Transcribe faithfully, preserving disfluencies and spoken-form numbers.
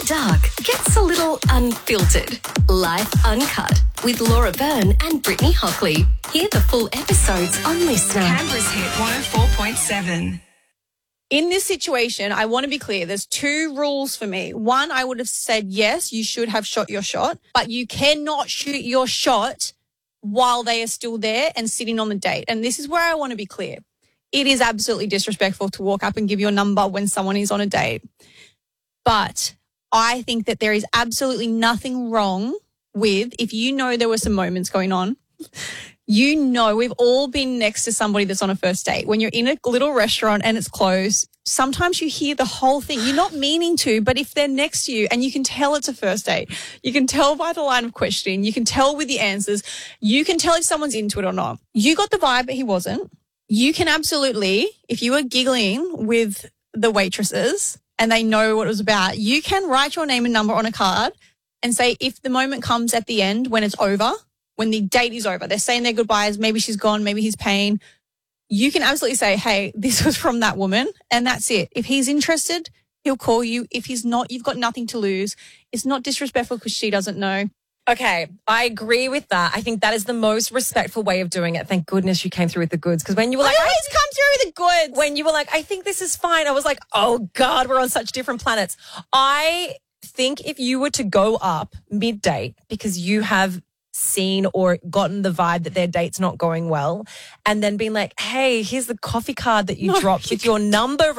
Dark gets a little unfiltered. Life Uncut with Laura Byrne and Brittany Hockley. Hear the full episodes on Listener. Canberra's Hit one oh four point seven. In this situation, I want to be clear. There's two rules for me. One, I would have said, yes, you should have shot your shot, but you cannot shoot your shot while they are still there and sitting on the date. And this is where I want to be clear. It is absolutely disrespectful to walk up and give your number when someone is on a date. But I think that there is absolutely nothing wrong with, if you know there were some moments going on, you know we've all been next to somebody that's on a first date. When you're in a little restaurant and it's closed, sometimes you hear the whole thing. You're not meaning to, but if they're next to you and you can tell it's a first date, you can tell by the line of questioning, you can tell with the answers, you can tell if someone's into it or not. You got the vibe, but he wasn't. You can absolutely, if you were giggling with the waitresses and they know what it was about, you can write your name and number on a card and say, if the moment comes at the end when it's over, when the date is over, they're saying their goodbyes, maybe she's gone, maybe he's paying, you can absolutely say, hey, this was from that woman, and that's it. If he's interested, he'll call you. If he's not, you've got nothing to lose. It's not disrespectful because she doesn't know. Okay, I agree with that. I think that is the most respectful way of doing it. Thank goodness you came through with the goods, because when you were like, I always come through with the goods. When you were like, I think this is fine, I was like, oh God, we're on such different planets. I think if you were to go up mid-date because you have seen or gotten the vibe that their date's not going well, and then being like, hey, here's the coffee card that you No, dropped you with your number